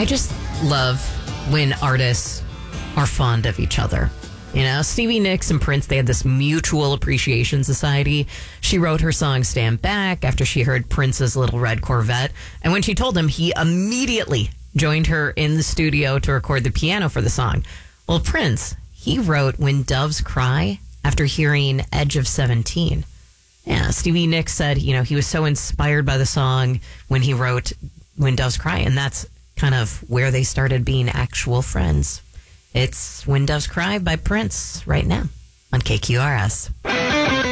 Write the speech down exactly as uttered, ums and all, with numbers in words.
I just love when artists are fond of each other. You know, Stevie Nicks and Prince, they had this mutual appreciation society. She wrote her song Stand Back after she heard Prince's Little Red Corvette. And when she told him, he immediately joined her in the studio to record the piano for the song. Well, Prince, he wrote When Doves Cry after hearing Edge of seventeen. Yeah, Stevie Nicks said, you know, he was so inspired by the song when he wrote When Doves Cry. And that's kind of where they started being actual friends. It's When Doves Cry by Prince right now on K Q R S.